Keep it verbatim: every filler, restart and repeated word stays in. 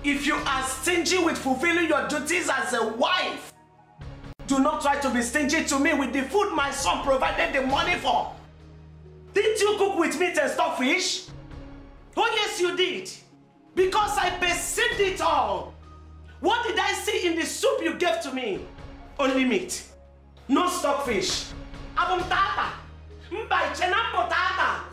If you are stingy with fulfilling your duties as a wife, do not try to be stingy to me with the food my son provided the money for. Didn't you cook with meat and stockfish? Oh yes, you did. Because I perceived it all. What did I see in the soup you gave to me? Only meat. No stockfish. Abum tata. Mbai chenambo tata.